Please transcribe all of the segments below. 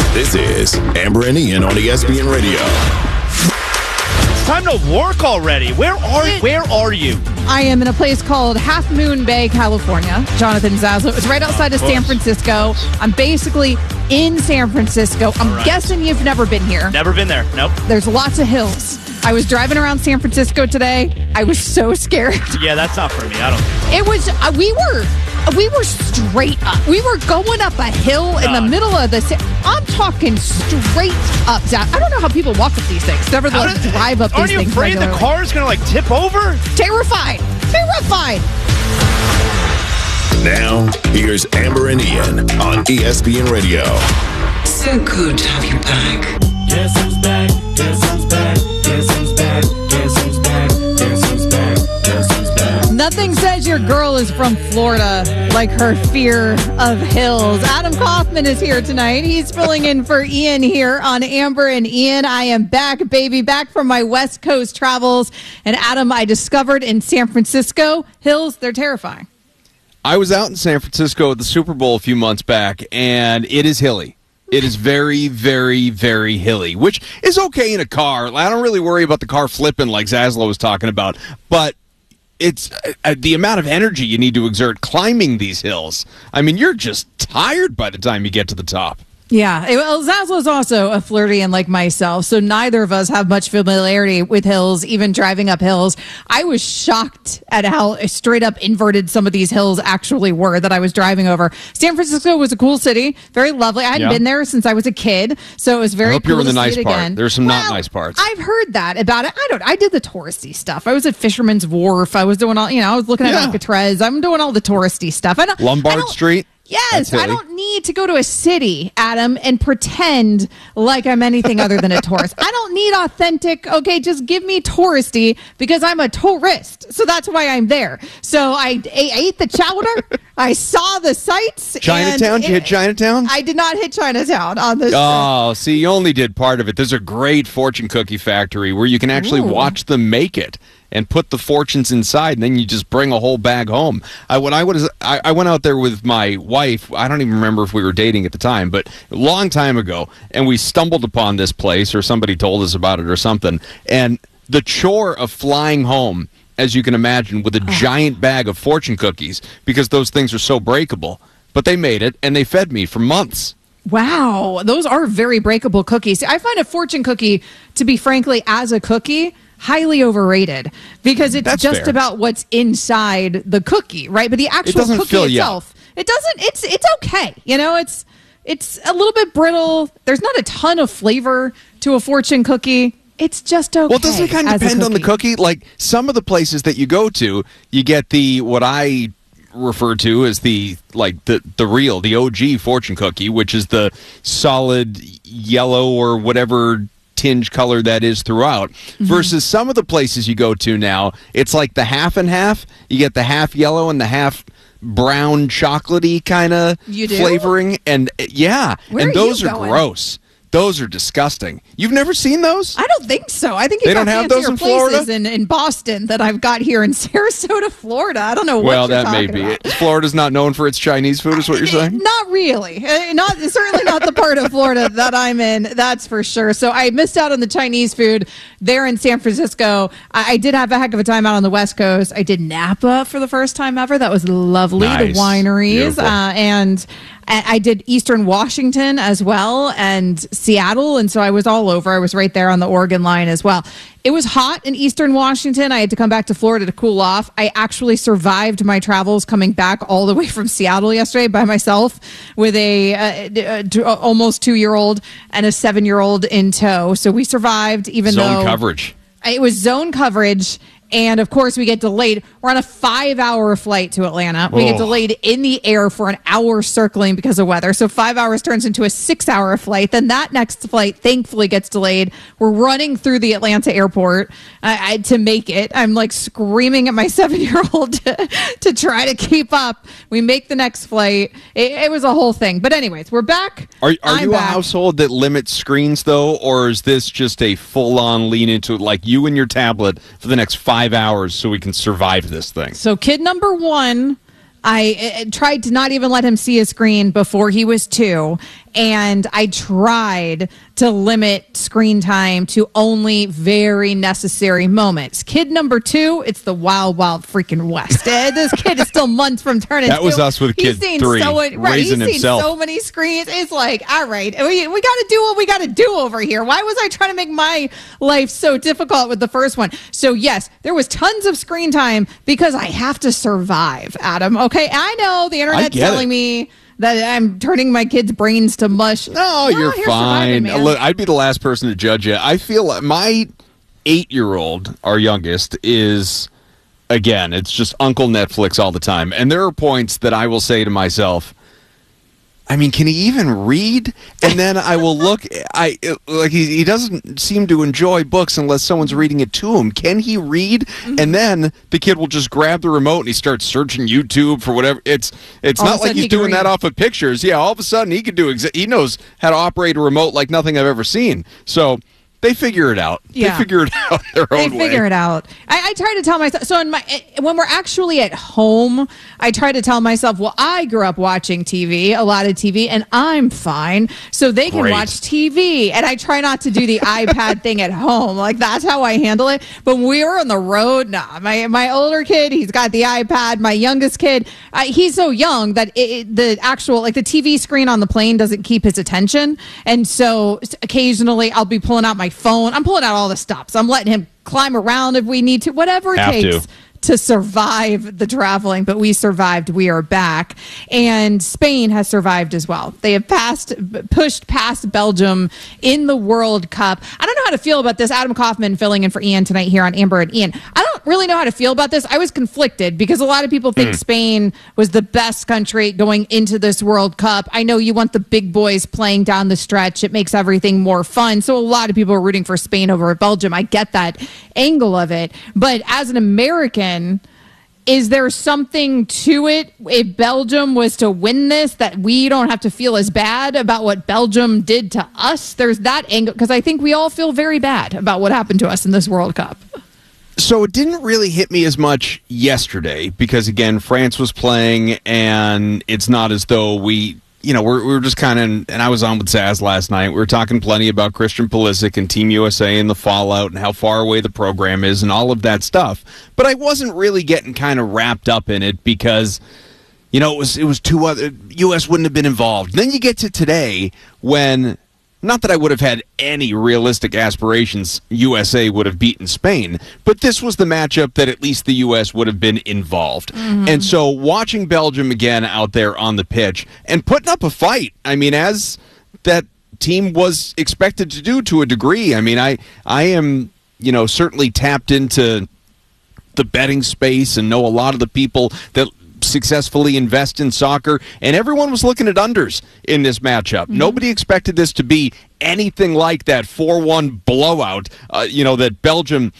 This is Amber and Ian on ESPN Radio. It's time to work already. Where are you? I am in a place called Half Moon Bay, California. Jonathan Zaslow. It's right outside of San Francisco. I'm basically in San Francisco. I'm guessing you've never been here. Never been there. Nope. There's lots of hills. I was driving around San Francisco today. I was so scared. Yeah, that's not for me. I don't. It was. We were straight up. We were going up a hill in the middle of the. I'm talking straight up. I don't know how people walk up these things. Never drive up these things. Aren't you afraid the car is going to tip over? Terrified. Now, here's Amber and Ian on ESPN Radio. So good to have you back. Guess who's back? Guess who's back? Guess who's back? Guess who's back? Guess who's back? Guess who's back? Nothing says your girl is from Florida like her fear of hills. Adam Kaufman is here tonight. He's filling in for Ian here on Amber and Ian. I am back, baby, back from my West Coast travels. And Adam, I discovered in San Francisco, hills, they're terrifying. I was out in San Francisco at the Super Bowl a few months back, and it is hilly. It is very, very, very hilly, which is okay in a car. I don't really worry about the car flipping like Zaslow was talking about, but it's the amount of energy you need to exert climbing these hills. I mean, you're just tired by the time you get to the top. Yeah, well, Zaslow's also a Floridian like myself, so neither of us have much familiarity with hills, even driving up hills. I was shocked at how straight up inverted some of these hills actually were that I was driving over. San Francisco was a cool city, very lovely. I hadn't been there since I was a kid, so it was very cool. I hope you were in the nice part. Again. There's some not nice parts. I've heard that about it. I did the touristy stuff. I was at Fisherman's Wharf. I was doing all, I was looking at Alcatraz. I'm doing all the touristy stuff. Lombard Street. Yes, I don't need to go to a city, Adam, and pretend like I'm anything other than a tourist. I don't need authentic, just give me touristy because I'm a tourist. So that's why I'm there. So I ate the chowder. I saw the sights. Chinatown? Did you hit Chinatown? I did not hit Chinatown on this. Oh, see, you only did part of it. There's a great fortune cookie factory where you can actually watch them make it and put the fortunes inside, and then you just bring a whole bag home. I went out there with my wife. I don't even remember if we were dating at the time, but a long time ago, and we stumbled upon this place, or somebody told us about it or something, and the chore of flying home, as you can imagine, with a giant bag of fortune cookies, because those things are so breakable. But they made it, and they fed me for months. Wow, those are very breakable cookies. I find a fortune cookie to be, frankly, as a cookie, highly overrated because it's That's just fair. about what's inside the cookie, right? But the actual cookie itself, it doesn't. It's okay. It's a little bit brittle. There's not a ton of flavor to a fortune cookie. It's just okay. Well, doesn't it kind of depend on the cookie? Like some of the places that you go to, you get what I refer to as the real, the OG fortune cookie, which is the solid yellow or whatever tinge color that is throughout, versus some of the places you go to now, it's like the half and half. You get the half yellow and the half brown chocolatey kind of flavoring, and those are gross. Those are disgusting. You've never seen those? I don't think so. I think they don't have those in Florida. In Boston that I've got here in Sarasota, Florida. I don't know what you're talking about. Well, that may be. Florida's not known for its Chinese food, is what you're saying? Not really. Certainly not the part of Florida that I'm in. That's for sure. So I missed out on the Chinese food there in San Francisco. I did have a heck of a time out on the West Coast. I did Napa for the first time ever. That was lovely. Nice. The wineries and I did Eastern Washington as well and Seattle. And so I was all over. I was right there on the Oregon line as well. It was hot in Eastern Washington. I had to come back to Florida to cool off. I actually survived my travels coming back all the way from Seattle yesterday by myself with a almost 2-year-old and a 7-year-old in tow. So we survived even though zone coverage. It was zone coverage. And, of course, we get delayed. We're on a 5-hour flight to Atlanta. We get delayed in the air for an hour circling because of weather. So 5 hours turns into a 6-hour flight. Then that next flight, thankfully, gets delayed. We're running through the Atlanta airport to make it. I'm, screaming at my 7-year-old to try to keep up. We make the next flight. It was a whole thing. But, anyways, we're back. Are you back. A household that limits screens, though? Or is this just a full-on lean into it, like you and your tablet for the next 5 hours so we can survive this thing? So kid number 1, I tried to not even let him see a screen before he was 2. and I tried to limit screen time to only very necessary moments. Kid number 2, it's the wild, wild freaking West. This kid is still months from turning. That was 2. us with He's kid seen 3, he's raising seen himself. so many screens. It's like, all right, we got to do what we got to do over here. Why was I trying to make my life so difficult with the first one? So yes, there was tons of screen time because I have to survive, Adam. Okay, I know the internet's telling me that I'm turning my kids' brains to mush. No, you're fine. Look, I'd be the last person to judge you. I feel like my 8-year-old, our youngest, is, again, it's just Uncle Netflix all the time. And there are points that I will say to myself, I mean, can he even read? And then I will look. He doesn't seem to enjoy books unless someone's reading it to him. Can he read? Mm-hmm. And then the kid will just grab the remote and he starts searching YouTube for whatever. It's not like he's doing that off of pictures. Yeah, all of a sudden he could do. He knows how to operate a remote like nothing I've ever seen. So they figure it out. Yeah. They figure it out their own way. They figure it out. I try to tell myself. So when we're actually at home, I try to tell myself, well, I grew up watching TV, a lot of TV, and I'm fine. So they can watch TV. And I try not to do the iPad thing at home. Like, that's how I handle it. But when we were on the road, my older kid, he's got the iPad. My youngest kid, he's so young that the TV screen on the plane doesn't keep his attention. And so occasionally I'll be pulling out my phone. I'm pulling out all the stops. I'm letting him climb around if we need to, whatever it takes to survive the traveling. But we survived. We are back. And Spain has survived as well. They have pushed past Belgium in the World Cup. I don't know how to feel about this. Adam Kaufman filling in for Ian tonight here on Amber and Ian. I don't really know how to feel about this. I was conflicted because a lot of people think Spain was the best country going into this World Cup. I know you want the big boys playing down the stretch. It makes everything more fun. So a lot of people are rooting for Spain over Belgium. I get that angle of it. But as an American, is there something to it if Belgium was to win this that we don't have to feel as bad about what Belgium did to us? There's that angle because I think we all feel very bad about what happened to us in this World Cup. So it didn't really hit me as much yesterday because, again, France was playing and it's not as though we were just kind of, and I was on with Zaz last night. We were talking plenty about Christian Pulisic and Team USA and the fallout and how far away the program is and all of that stuff. But I wasn't really getting kind of wrapped up in it because, it was two other, U.S. wouldn't have been involved. Then you get to today when, not that I would have had any realistic aspirations USA would have beaten Spain, but this was the matchup that at least the U.S. would have been involved. Mm-hmm. And so watching Belgium again out there on the pitch and putting up a fight, I mean, as that team was expected to do to a degree. I mean, I am, certainly tapped into the betting space and know a lot of the people that successfully invest in soccer, and everyone was looking at unders in this matchup. Mm-hmm. Nobody expected this to be anything like that 4-1 blowout, that Belgium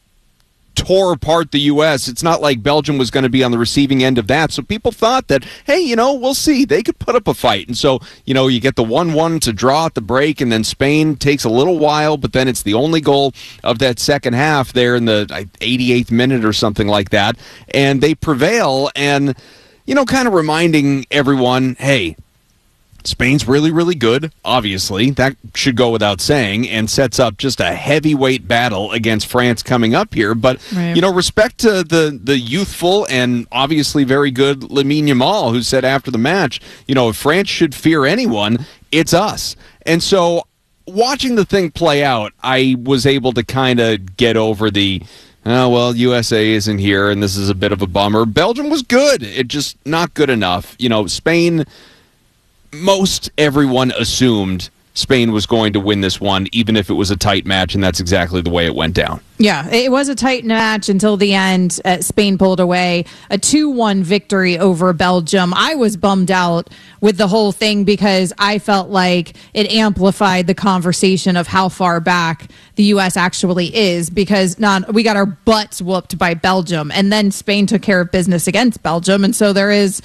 tore apart the U.S. It's not like Belgium was going to be on the receiving end of that. So people thought that, hey, we'll see. They could put up a fight. And so, you get the 1-1 to draw at the break, and then Spain takes a little while, but then it's the only goal of that second half there in the 88th minute or something like that. And they prevail and, kind of reminding everyone, hey, Spain's really, really good, obviously. That should go without saying, and sets up just a heavyweight battle against France coming up here. But, respect to the youthful and obviously very good Lamine Yamal, who said after the match, if France should fear anyone, it's us. And so watching the thing play out, I was able to kind of get over the, USA isn't here, and this is a bit of a bummer. Belgium was good. It just not good enough. Spain, most everyone assumed Spain was going to win this one, even if it was a tight match, and that's exactly the way it went down. Yeah, it was a tight match until the end. Spain pulled away a 2-1 victory over Belgium. I was bummed out with the whole thing because I felt like it amplified the conversation of how far back the U.S. actually is, because we got our butts whooped by Belgium, and then Spain took care of business against Belgium, and so there is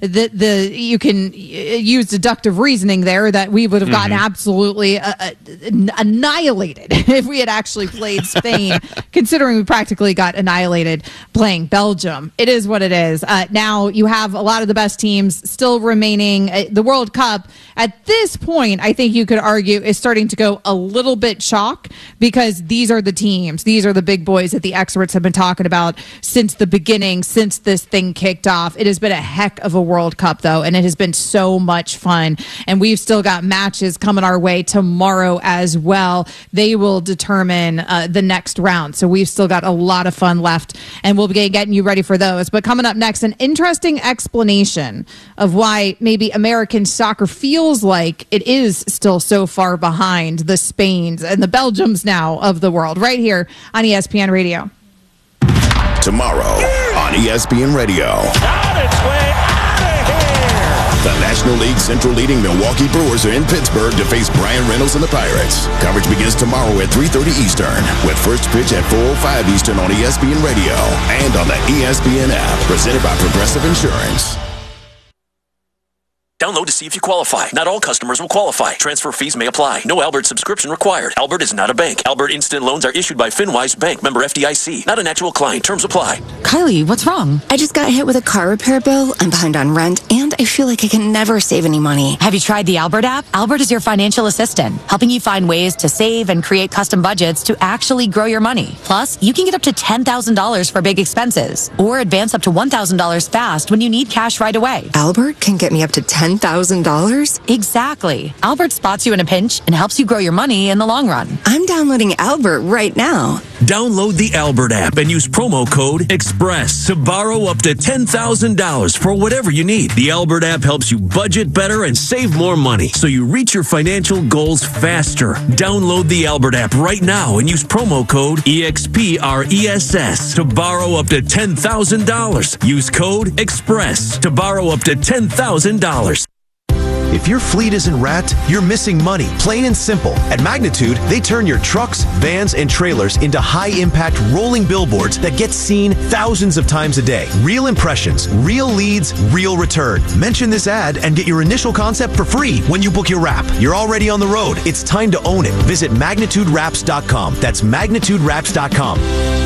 you can use deductive reasoning there that we would have gotten absolutely annihilated if we had actually played Spain considering we practically got annihilated playing Belgium. It is what it is. Now you have a lot of the best teams still remaining. The World Cup, at this point, I think you could argue is starting to go a little bit chalk, because these are the teams. These are the big boys that the experts have been talking about since the beginning, since this thing kicked off. It has been a heck of a World Cup, though, and it has been so much fun. And we've still got matches coming our way tomorrow as well. They will determine the next round. So we've still got a lot of fun left, and we'll be getting you ready for those. But coming up next, an interesting explanation of why maybe American soccer feels like it is still so far behind the Spains and the Belgiums now of the world, right here on ESPN Radio. Tomorrow on ESPN Radio. On its way out of here. The National League Central leading Milwaukee Brewers are in Pittsburgh to face Brian Reynolds and the Pirates. Coverage begins tomorrow at 3:30 Eastern, with first pitch at 4:05 Eastern on ESPN Radio and on the ESPN app, presented by Progressive Insurance. Download to see if you qualify. Not all customers will qualify. Transfer fees may apply. No Albert subscription required. Albert is not a bank. Albert Instant Loans are issued by FinWise Bank, member FDIC. Not an actual client. Terms apply. Kylie, what's wrong? I just got hit with a car repair bill. I'm behind on rent, and I feel like I can never save any money. Have you tried the Albert app? Albert is your financial assistant, helping you find ways to save and create custom budgets to actually grow your money. Plus, you can get up to $10,000 for big expenses, or advance up to $1,000 fast when you need cash right away. Albert can get me up to $10,000? Exactly. Albert spots you in a pinch and helps you grow your money in the long run. I'm downloading Albert right now. Download the Albert app and use promo code EXPRESS to borrow up to $10,000 for whatever you need. The Albert app helps you budget better and save more money, so you reach your financial goals faster. Download the Albert app right now and use promo code EXPRESS to borrow up to $10,000. Use code EXPRESS to borrow up to $10,000. If your fleet isn't wrapped, you're missing money, plain and simple. At Magnitude, they turn your trucks, vans, and trailers into high-impact rolling billboards that get seen thousands of times a day. Real impressions, real leads, real return. Mention this ad and get your initial concept for free when you book your wrap. You're already on the road. It's time to own it. Visit MagnitudeWraps.com. That's MagnitudeWraps.com.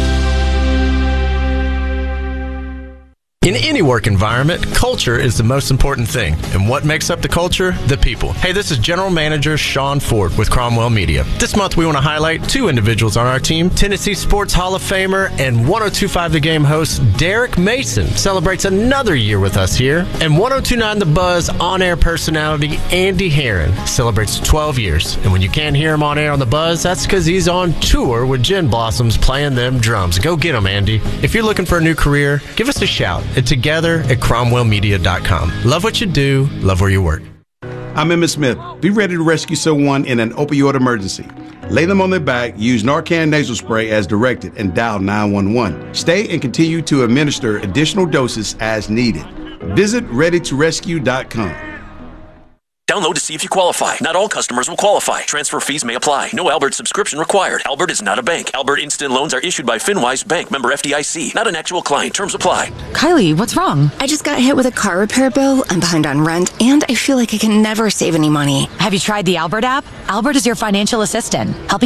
In any work environment, culture is the most important thing. And what makes up the culture? The people. Hey, this is General Manager Sean Ford with Cromwell Media. This month we want to highlight two individuals on our team. Tennessee Sports Hall of Famer and 102.5 The Game host Derek Mason celebrates another year with us here. And 102.9 The Buzz on-air personality Andy Herron celebrates 12 years. And when you can't hear him on air on The Buzz, that's because he's on tour with Gin Blossoms playing them drums. Go get him, Andy. If you're looking for a new career, give us a shout. Together at CromwellMedia.com. Love what you do, love where you work. I'm Emmitt Smith. Be ready to rescue someone in an opioid emergency. Lay them on their back, use Narcan nasal spray as directed, and dial 911. Stay and continue to administer additional doses as needed. Visit ReadyToRescue.com. Download to see if you qualify. Not all customers will qualify. Transfer fees may apply. No Albert subscription required. Albert is not a bank. Albert Instant Loans are issued by FinWise Bank, member FDIC. Not an actual client. Terms apply. Kylie, what's wrong? I just got hit with a car repair bill. I'm behind on rent, and I feel like I can never save any money. Have you tried the Albert app? Albert is your financial assistant, helping